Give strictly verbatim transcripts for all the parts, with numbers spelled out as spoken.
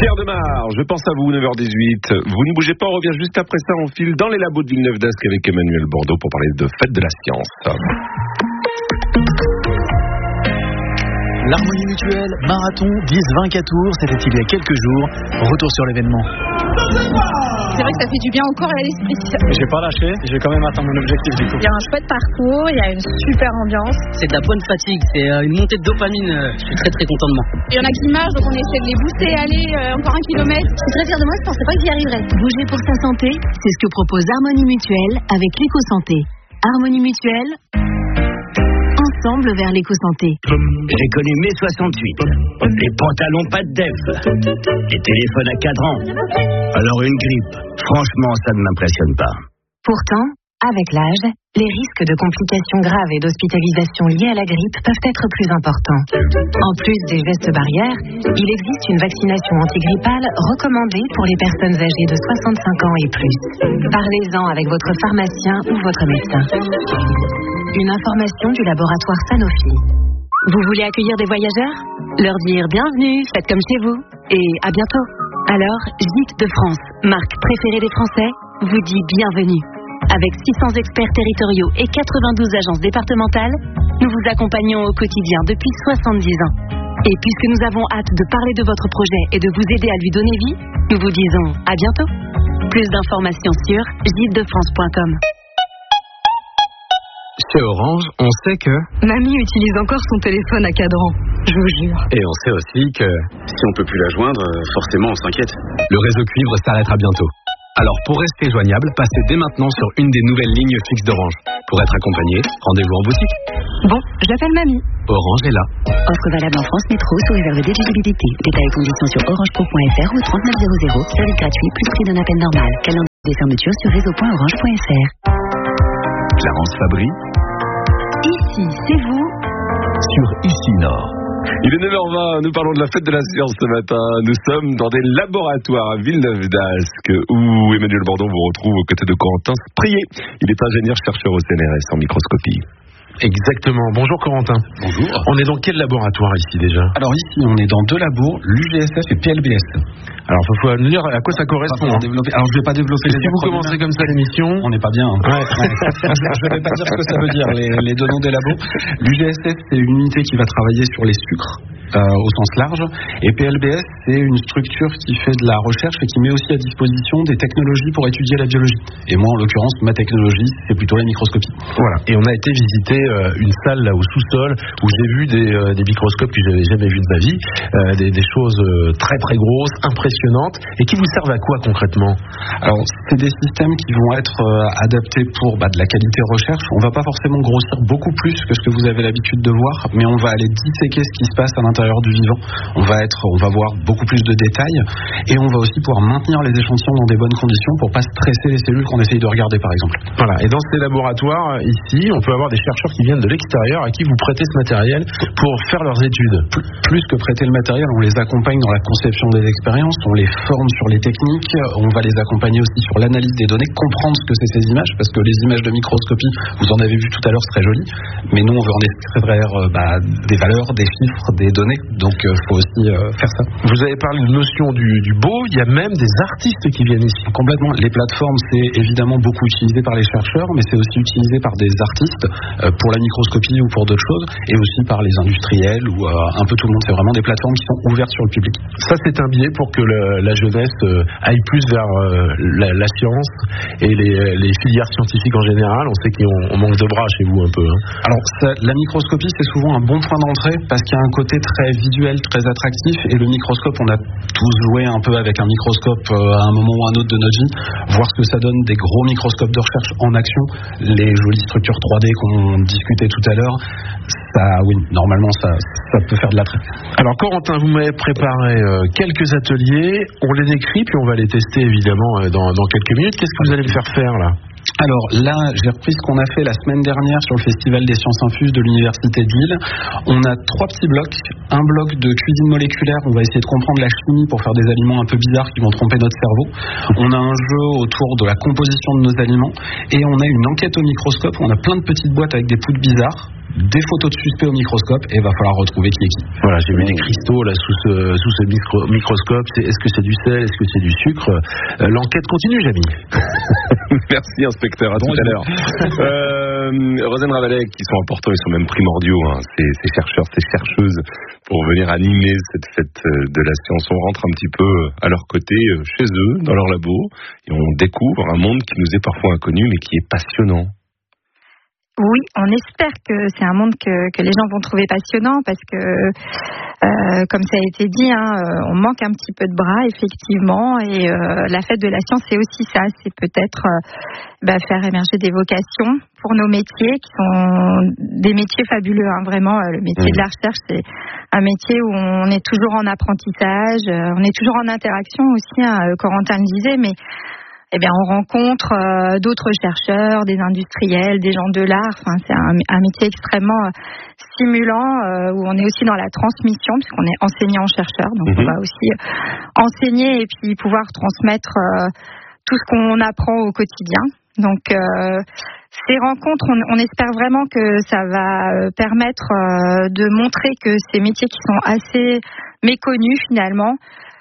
Pierre Demar, je pense à vous, neuf heures dix-huit. Vous ne bougez pas, on revient juste après ça. On file dans les labos de Villeneuve-d'Ascq avec Emmanuel Bordeaux pour parler de Fête de la Science. L'Harmonie Mutuelle, marathon, dix vingt-quatre tours, c'était il y a quelques jours. Retour sur l'événement. C'est vrai que ça fait du bien au corps et à l'esprit. J'ai pas lâché, j'ai quand même atteint mon objectif du coup. Il y a un chouette parcours, il y a une super ambiance. C'est de la bonne fatigue, c'est une montée de dopamine, je suis très très content de moi. Il y en a qui marchent, donc on essaie de les booster, allez, euh, encore un kilomètre. Je suis très fière de moi, je pensais pas que j'y arriverais. Bouger pour sa santé, c'est ce que propose Harmonie Mutuelle avec l'éco-santé. Harmonie Mutuelle, ensemble vers l'éco-santé. J'ai connu mai soixante-huit. Les pantalons pas de def. Les téléphones à cadran. Alors une grippe. Franchement, ça ne m'impressionne pas. Pourtant, avec l'âge, les risques de complications graves et d'hospitalisation liées à la grippe peuvent être plus importants. En plus des gestes barrières, il existe une vaccination antigrippale recommandée pour les personnes âgées de soixante-cinq ans et plus. Parlez-en avec votre pharmacien ou votre médecin. Une information du laboratoire Sanofi. Vous voulez accueillir des voyageurs? Leur dire bienvenue, faites comme chez vous, et à bientôt. Alors, Gîtes de France, marque préférée des Français, vous dit bienvenue. Avec six cents experts territoriaux et quatre-vingt-douze agences départementales, nous vous accompagnons au quotidien depuis soixante-dix ans. Et puisque nous avons hâte de parler de votre projet et de vous aider à lui donner vie, nous vous disons à bientôt. Plus d'informations sur gîtes de france point com. Chez Orange, on sait que... Mamie utilise encore son téléphone à cadran, je vous jure. Et on sait aussi que... Si on peut plus la joindre, forcément on s'inquiète. Le réseau cuivre s'arrêtera bientôt. Alors pour rester joignable, passez dès maintenant sur une des nouvelles lignes fixes d'Orange. Pour être accompagné, rendez-vous en boutique. Bon, j'appelle Mamie. Orange est là. Offre valable en France Métro sous réserve d'éligibilité. Détails et conditions sur orangepro point f r ou trente-neuf zéro zéro. Service gratuit plus prix d'un appel normal. Calendrier des fermetures sur réseau point orange point f r. Clarence Fabry. Ici, c'est vous. Sur Ici Nord. Il est neuf heures vingt, nous parlons de la Fête de la Science ce matin. Nous sommes dans des laboratoires à Villeneuve-d'Ascq où Emmanuel Bordeaux vous retrouve aux côtés de Corentin Sprier. Il est ingénieur-chercheur au C N R S en microscopie. Exactement. Bonjour Corentin. Bonjour. On est dans quel laboratoire ici déjà? Alors ici, on est dans deux labos, l'U G S F et P L B S. Alors il faut nous dire à quoi ça correspond. Hein. Développer... Alors je ne vais pas développer les Si vous commencez comme ça l'émission, on n'est pas bien. Hein. Ouais. je ne vais pas dire ce que ça veut dire, les, les deux noms des labos. L'U G S F, c'est une unité qui va travailler sur les sucres. Euh, au sens large, et P L B S c'est une structure qui fait de la recherche et qui met aussi à disposition des technologies pour étudier la biologie. Et moi en l'occurrence ma technologie c'est plutôt la microscopie. Voilà. Et on a été visiter euh, une salle là au sous-sol où j'ai vu des, euh, des microscopes que j'avais jamais vus de ma vie, euh, des, des choses euh, très très grosses, impressionnantes, et qui vous servent à quoi concrètement? Alors c'est des systèmes qui vont être euh, adaptés pour bah, de la qualité recherche. On va pas forcément grossir beaucoup plus que ce que vous avez l'habitude de voir, mais on va aller disséquer ce qui se passe à l'intérieur du vivant. On va être, on va voir beaucoup plus de détails et on va aussi pouvoir maintenir les échantillons dans des bonnes conditions pour pas stresser les cellules qu'on essaye de regarder par exemple. Voilà. Et dans ces laboratoires ici, on peut avoir des chercheurs qui viennent de l'extérieur à qui vous prêtez ce matériel pour faire leurs études. Plus que prêter le matériel, on les accompagne dans la conception des expériences, on les forme sur les techniques, on va les accompagner aussi sur l'analyse des données, comprendre ce que c'est ces images, parce que les images de microscopie, vous en avez vu tout à l'heure, c'est très joli, mais nous on veut en extraire euh, bah, des valeurs, des chiffres, des données. Donc il euh, faut aussi euh, faire ça. Vous avez parlé de notion du, du beau, il y a même des artistes qui viennent ici. Complètement. Les plateformes, c'est évidemment beaucoup utilisé par les chercheurs, mais c'est aussi utilisé par des artistes euh, pour la microscopie ou pour d'autres choses, et aussi par les industriels ou euh, un peu tout le monde. C'est vraiment des plateformes qui sont ouvertes sur le public. Ça, c'est un biais pour que le, la jeunesse euh, aille plus vers euh, la, la science et les, les filières scientifiques en général. On sait qu'on manque de bras chez vous un peu. Hein. Alors, ça, la microscopie, c'est souvent un bon point d'entrée parce qu'il y a un côté très visuel, très attractif, et le microscope, on a tous joué un peu avec un microscope euh, à un moment ou un autre de notre vie, voir ce que ça donne, des gros microscopes de recherche en action, les jolies structures trois D qu'on discutait tout à l'heure, ça, oui, normalement, ça, ça peut faire de l'attrait. Alors, Corentin, vous m'avez préparé euh, quelques ateliers, on les décrit, puis on va les tester évidemment euh, dans, dans quelques minutes. Qu'est-ce que vous allez me faire faire là? Alors là, j'ai repris ce qu'on a fait la semaine dernière sur le Festival des sciences infuses de l'Université de Lille. On a trois petits blocs. Un bloc de cuisine moléculaire, on va essayer de comprendre la chimie pour faire des aliments un peu bizarres qui vont tromper notre cerveau. On a un jeu autour de la composition de nos aliments. Et on a une enquête au microscope où on a plein de petites boîtes avec des poudres bizarres. des photos de suspects au microscope et il va falloir retrouver qui est qui. Voilà, j'ai vu des cristaux là sous ce, sous ce micro, microscope. C'est, est-ce que c'est du sel? Est-ce que c'est du sucre? euh, L'enquête continue, Jamy. Merci, inspecteur. À bon, tout à l'heure. euh, Rosen Ravalet, qui sont importants, ils sont même primordiaux, hein, ces, ces chercheurs, ces chercheuses, pour venir animer cette fête de la science. On rentre un petit peu à leur côté, chez eux, dans leur labo, et on découvre un monde qui nous est parfois inconnu, mais qui est passionnant. Oui, on espère que c'est un monde que, que les gens vont trouver passionnant parce que, euh, comme ça a été dit, hein, on manque un petit peu de bras, effectivement, et euh, la fête de la science, c'est aussi ça, c'est peut-être euh, bah, faire émerger des vocations pour nos métiers, qui sont des métiers fabuleux, hein, vraiment. Le métier mmh. de la recherche, c'est un métier où on est toujours en apprentissage, on est toujours en interaction aussi, hein, Corentin le disait, mais eh bien, on rencontre euh, d'autres chercheurs, des industriels, des gens de l'art. Enfin, c'est un, un métier extrêmement euh, stimulant euh, où on est aussi dans la transmission puisqu'on est enseignant-chercheur. Donc, mm-hmm. on va aussi euh, enseigner et puis pouvoir transmettre euh, tout ce qu'on apprend au quotidien. Donc, euh, ces rencontres, on, on espère vraiment que ça va permettre euh, de montrer que ces métiers qui sont assez méconnus finalement,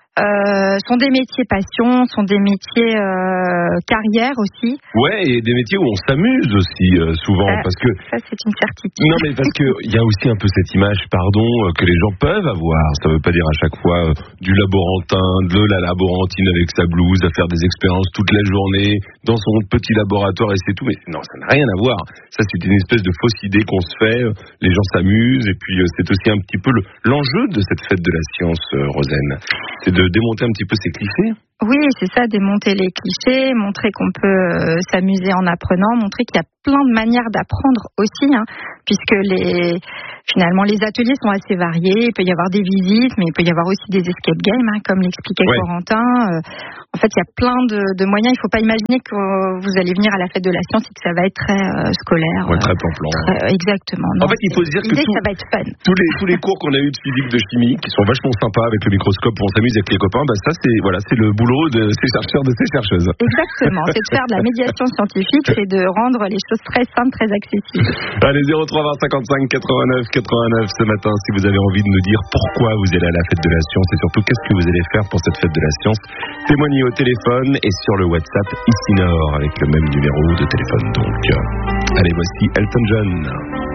Euh, sont des métiers passion, sont des métiers euh, carrière aussi. Ouais, et des métiers où on s'amuse aussi euh, souvent, ça, parce que ça c'est une certitude. Non, mais parce que il y a aussi un peu cette image, pardon, euh, que les gens peuvent avoir. Ça veut pas dire à chaque fois euh, du laborantin, de la laborantine avec sa blouse, à faire des expériences toute la journée dans son petit laboratoire et c'est tout. Mais non, ça n'a rien à voir. Ça, c'est une espèce de fausse idée qu'on se fait. Les gens s'amusent et puis euh, c'est aussi un petit peu le, l'enjeu de cette fête de la science, euh, Rosen. C'est de de démonter un petit peu ces clichés. Oui, c'est ça, démonter les clichés, montrer qu'on peut euh, s'amuser en apprenant, montrer qu'il y a plein de manières d'apprendre aussi, hein, puisque les, finalement les ateliers sont assez variés, il peut y avoir des visites, mais il peut y avoir aussi des escape games, hein, comme l'expliquait ouais. Corentin. Euh, en fait, il y a plein de, de moyens, il ne faut pas imaginer que vous allez venir à la fête de la science et que ça va être très euh, scolaire. Ouais, très plan-plan. Très, exactement. Non, en fait, il faut se dire que, tout, que ça va être fun. Tous les, tous les cours qu'on a eu de physique, de chimie, qui sont vachement sympas avec le microscope, où on s'amuse avec les copains, bah ça c'est, voilà, c'est le boulot de ces chercheurs, de ces chercheuses. Exactement, c'est de faire de la médiation scientifique et de rendre les choses très simples, très accessibles. Allez, zéro trois vingt cinquante-cinq quatre-vingt-neuf quatre-vingt-neuf ce matin, si vous avez envie de nous dire pourquoi vous allez à la fête de la science et surtout qu'est-ce que vous allez faire pour cette fête de la science. Témoignez au téléphone et sur le WhatsApp ici Nord avec le même numéro de téléphone donc. Allez, voici Elton John.